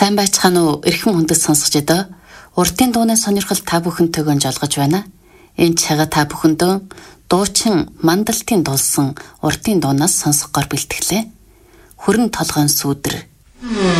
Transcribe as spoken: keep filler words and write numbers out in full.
Сайн байцгаана уу? Эрхэм хүндэт сонсогч эдөө. Уртын дууны сонирхол та бүхэнтэйг олгож байна. Энэ чага та бүхэндөө дуучин Мандалтын дуулсан уртын дуунаас сонсгохоор бэлтгэлээ. Хүрэн толгойн сүүдэр.